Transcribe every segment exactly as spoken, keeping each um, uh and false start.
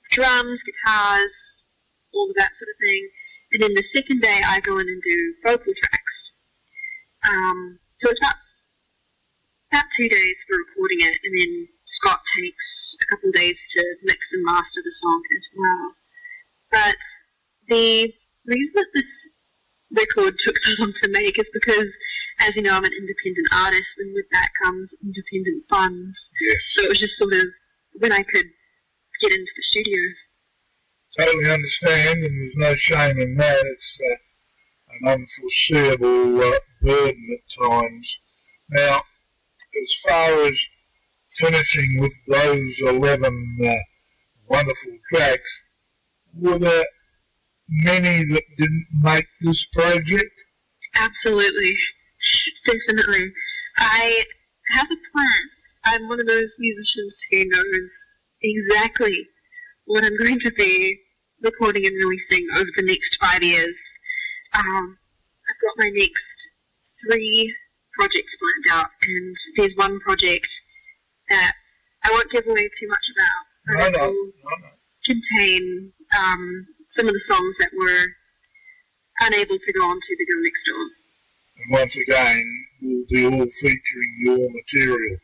drums, guitars, all of that sort of thing. And then the second day I go in and do vocal tracks. Um, so it's about, about two days for recording it, and then Scott takes a couple of days to mix and master the song as well. But the reason that this record took so long to make is because, as you know, I'm an independent artist, and with that comes independent funds. Yes. So it was just sort of when I could get into the studio. Totally understand, and there's no shame in that. It's uh, an unforeseeable uh, burden at times. Now, as far as finishing with those eleven uh, wonderful tracks, were there many that didn't make this project? Absolutely. Definitely. I have a plan. I'm one of those musicians who knows exactly what I'm going to be recording and releasing over the next five years. Um, I've got my next three projects planned out, and there's one project that I won't give away too much about. No, no, it will no, no. contain um, some of the songs that were unable to go onto the Girl Next Door. And once again, we'll be all featuring your material.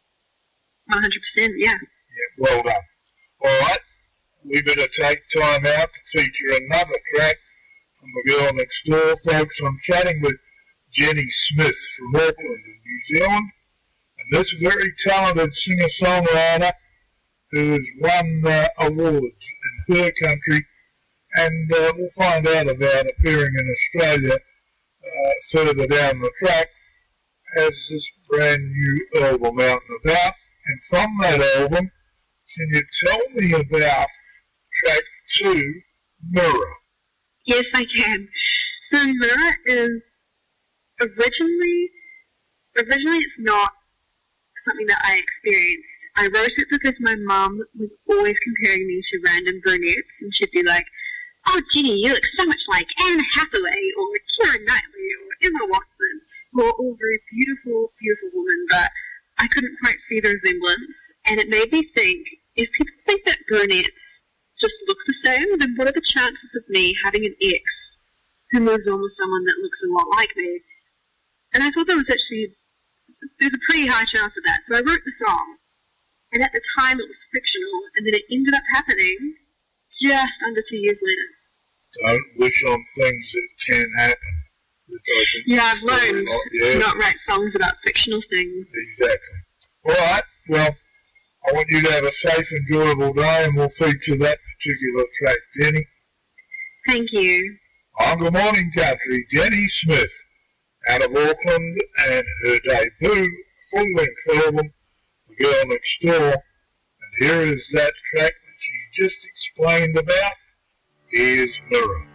one hundred percent, yeah. Yeah, well done. All right, we better take time out to feature another track from the Girl Next Door. Folks, I'm chatting with Jenny Smith from Auckland in New Zealand, and this very talented singer-songwriter who has won uh, awards in her country, and uh, we'll find out about appearing in Australia uh, further down the track as this brand new album out and about. And from that album, can you tell me about track two, Mirror? Yes, I can. So Mirror is originally, originally it's not something that I experienced. I wrote it because my mum was always comparing me to random brunettes, and she'd be like, "Oh, Ginny, you look so much like Anne Hathaway or Keira Knightley or Emma Watson, who are all very beautiful, beautiful women," but I couldn't quite see the resemblance, and it made me think, if people think that brunettes just look the same, then what are the chances of me having an ex who moves on with someone that looks a lot like me? And I thought there was actually, there's a pretty high chance of that, so I wrote the song, and at the time it was fictional, and then it ended up happening just under two years later. Don't wish on things that can happen. Yeah, I've learned not, yeah. not write songs about fictional things. Exactly. All right, well, I want you to have a safe, enjoyable day, and we'll feature that particular track, Jenny. Thank you. On Good Morning Country, Jenny Smith, out of Auckland, and her debut full-length album, The Girl Next Door. And here is that track that she just explained about. Here's Mirror.